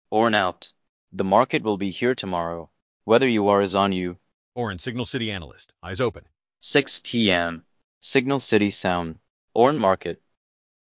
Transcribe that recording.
Orn out. The market will be here tomorrow. Whether you are is on you. Orn, Signal City Analyst. Eyes open. 6 p.m. Signal City Sound. Orn Market.